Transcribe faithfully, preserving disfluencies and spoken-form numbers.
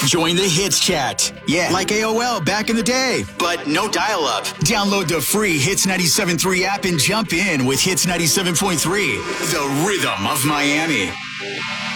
Join the Hits Chat. Yeah, like A O L back in the day, but no dial-up. Download the free Hits ninety-seven point three app and jump in with Hits ninety-seven point three, the rhythm of Miami.